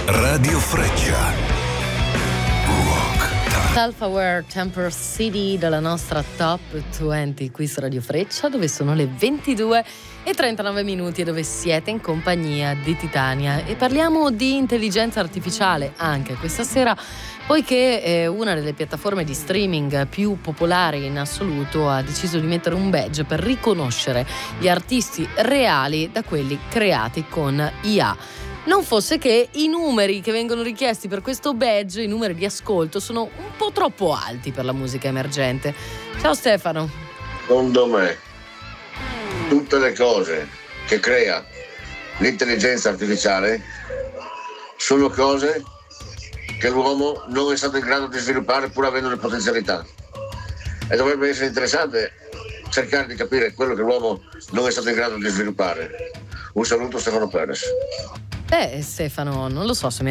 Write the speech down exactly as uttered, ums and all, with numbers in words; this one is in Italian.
Radio Freccia. Rock Time. Self-Aware Temper City dalla nostra Top venti qui su Radio Freccia, dove sono le ventidue e trentanove minuti e dove siete in compagnia di Titania e parliamo di intelligenza artificiale anche questa sera, poiché eh, una delle piattaforme di streaming più popolari in assoluto ha deciso di mettere un badge per riconoscere gli artisti reali da quelli creati con I A. Non fosse che i numeri che vengono richiesti per questo badge, i numeri di ascolto, sono un po' troppo alti per la musica emergente. Ciao Stefano. Secondo me, tutte le cose che crea l'intelligenza artificiale sono cose che l'uomo non è stato in grado di sviluppare pur avendo le potenzialità. E dovrebbe essere interessante cercare di capire quello che l'uomo non è stato in grado di sviluppare. Un saluto, Stefano Perez. Beh, Stefano, non lo so se mi